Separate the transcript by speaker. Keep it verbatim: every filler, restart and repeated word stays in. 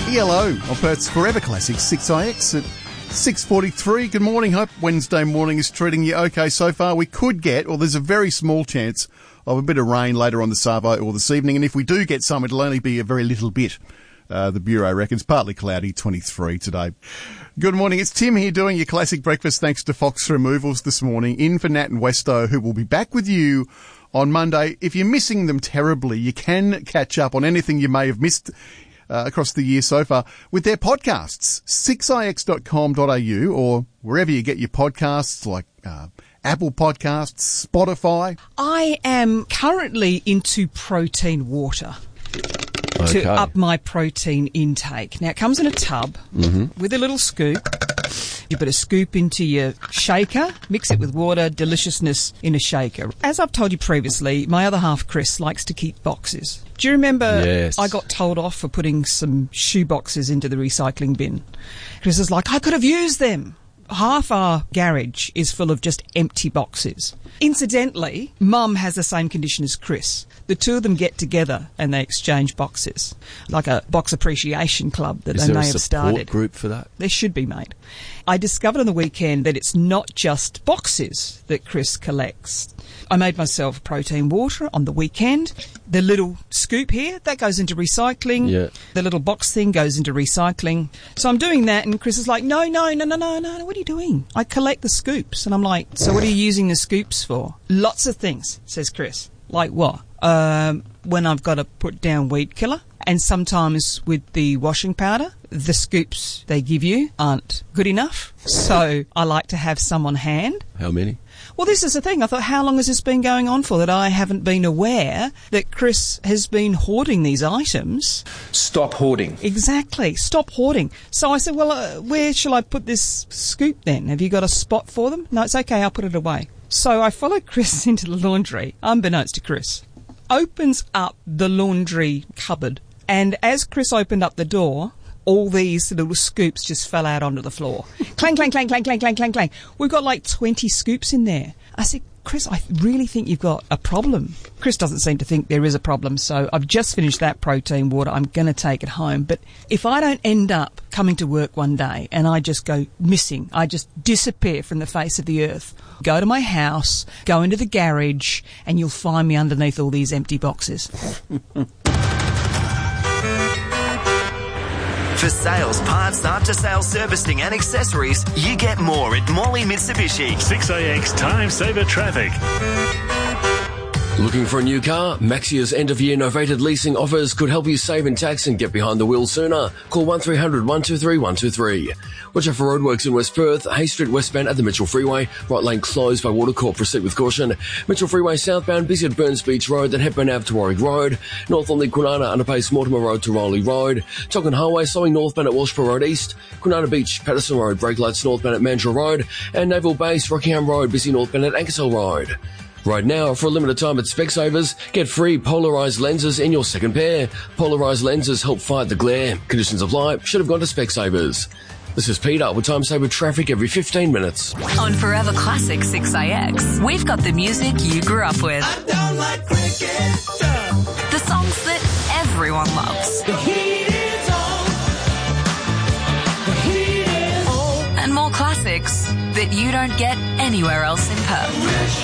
Speaker 1: E L O on Perth's Forever Classic six I X at six forty-three. Good morning. Hope Wednesday morning is treating you okay so far. We could get, or there's a very small chance of a bit of rain later on the Savo or this evening, and if we do get some, it'll only be a very little bit. Uh, the Bureau reckons partly cloudy, twenty-three today. Good morning. It's Tim here doing your classic breakfast thanks to Fox Removals this morning, in for Nat and Westo, who will be back with you on Monday. If you're missing them terribly, you can catch up on anything you may have missed uh, across the year so far with their podcasts, six i x dot com dot a u, or wherever you get your podcasts, like uh, Apple Podcasts, Spotify.
Speaker 2: I am currently into protein water.
Speaker 3: Okay.
Speaker 2: To up my protein intake. Now, it comes in a tub
Speaker 3: mm-hmm.
Speaker 2: with a little scoop. You put a scoop into your shaker, mix it with water, deliciousness in a shaker. As I've told you previously, my other half, Chris, likes to keep boxes. Do you remember
Speaker 3: yes.
Speaker 2: I got told off for putting some shoe boxes into the recycling bin? Chris is like, I could have used them. Half our garage is full of just empty boxes. Incidentally, Mum has the same condition as Chris. The two of them get together and they exchange boxes, like a box appreciation club that
Speaker 3: is
Speaker 2: they
Speaker 3: there
Speaker 2: may
Speaker 3: a
Speaker 2: have
Speaker 3: support
Speaker 2: started.
Speaker 3: Group for that?
Speaker 2: There should be, mate. I discovered on the weekend that it's not just boxes that Chris collects. I made myself protein water on the weekend. The little scoop here, that goes into recycling.
Speaker 3: Yeah.
Speaker 2: The little box thing goes into recycling. So I'm doing that, and Chris is like, no, no, no, no, no, no, what are you doing? I collect the scoops. And I'm like, so what are you using the scoops for? Lots of things, says Chris. Like what? Um, when I've got to put down weed killer. And sometimes with the washing powder, the scoops they give you aren't good enough. So I like to have some on hand.
Speaker 3: How many?
Speaker 2: Well, this is the thing. I thought, how long has this been going on for that I haven't been aware that Chris has been hoarding these items?
Speaker 4: Stop hoarding.
Speaker 2: Exactly. Stop hoarding. So I said, well, uh, where shall I put this scoop then? Have you got a spot for them? No, it's okay. I'll put it away. So I followed Chris into the laundry, unbeknownst to Chris, opens up the laundry cupboard. And as Chris opened up the door, all these little scoops just fell out onto the floor. Clang, clang, clang, clang, clang, clang, clang, clang. We've got like twenty scoops in there. I said, Chris, I really think you've got a problem. Chris doesn't seem to think there is a problem, so I've just finished that protein water. I'm going to take it home. But if I don't end up coming to work one day and I just go missing, I just disappear from the face of the earth, go to my house, go into the garage, and you'll find me underneath all these empty boxes.
Speaker 5: For sales, parts, after-sales servicing and accessories, you get more at Morley Mitsubishi.
Speaker 6: six A X Time Saver Traffic.
Speaker 3: Looking for a new car? Maxia's end-of-year novated leasing offers could help you save in tax and get behind the wheel sooner. Call one three hundred, one two three, one two three. Watch out for roadworks in West Perth. Hay Street westbound at the Mitchell Freeway. Right lane closed by Watercorp. Proceed with caution. Mitchell Freeway southbound busy at Burns Beach Road, then Hepburn Ave to Warwick Road. North on the Kwinana underpass Mortimer Road to Rowley Road. Tonkin Highway slowing northbound at Walshpur Road East. Kwinana Beach, Patterson Road, brake lights northbound at Mandurah Road. And Naval Base, Rockingham Road, busy northbound at Ankersell Road. Right now, for a limited time at Specsavers, get free polarised lenses in your second pair. Polarised lenses help fight the glare. Conditions apply. Should have gone to Specsavers. This is Peter with Time Saver Traffic every fifteen minutes.
Speaker 7: On Forever Classic six I X, we've got the music you grew up with.
Speaker 8: I don't like cricket.
Speaker 7: The songs that everyone loves.
Speaker 8: The heat is on. The heat is on.
Speaker 7: And more classics that you don't get anywhere else in Perth.